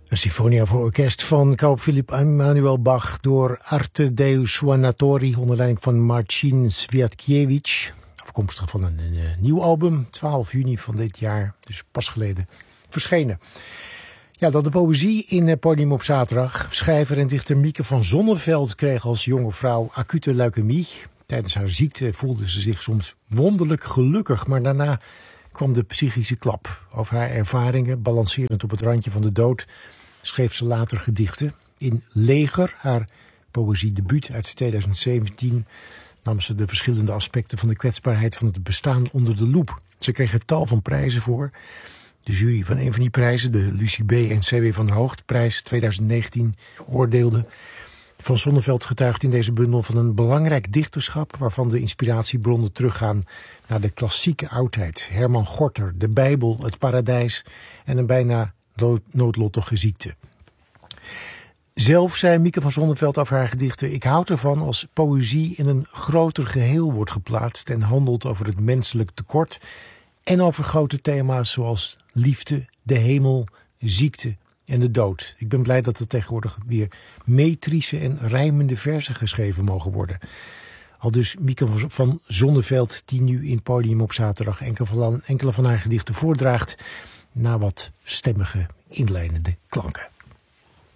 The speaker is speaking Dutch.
Een symfonia voor orkest van Count Philipp Emanuel Bach door Arte dei Suonatori onder leiding van Marcin Swiatkiewicz. Afkomstig van een nieuw album, 12 juni van dit jaar, dus pas geleden verschenen. Ja, dan de poëzie in Podium op zaterdag. Schrijver en dichter Mieke van Zonneveld kreeg als jonge vrouw acute leukemie. Tijdens haar ziekte voelde ze zich soms wonderlijk gelukkig, maar daarna kwam de psychische klap. Over haar ervaringen, balancerend op het randje van de dood, schreef ze later gedichten. In Leger, haar poëziedebuut uit 2017, nam ze de verschillende aspecten van de kwetsbaarheid van het bestaan onder de loep. Ze kreeg er tal van prijzen voor. De jury van een van die prijzen, de Lucie B. en C.W. van der Hoogtprijs 2019, oordeelde. Van Zonneveld getuigt in deze bundel van een belangrijk dichterschap waarvan de inspiratiebronnen teruggaan naar de klassieke oudheid. Herman Gorter, de Bijbel, het paradijs en een bijna noodlottige ziekte. Zelf zei Mieke van Zonneveld over haar gedichten: ik houd ervan als poëzie in een groter geheel wordt geplaatst en handelt over het menselijk tekort en over grote thema's zoals liefde, de hemel, ziekte en de dood. Ik ben blij dat er tegenwoordig weer metrische en rijmende verzen geschreven mogen worden. Aldus Mieke van Zonneveld, die nu in Podium op zaterdag enkele van haar gedichten voordraagt, na wat stemmige, inleidende klanken.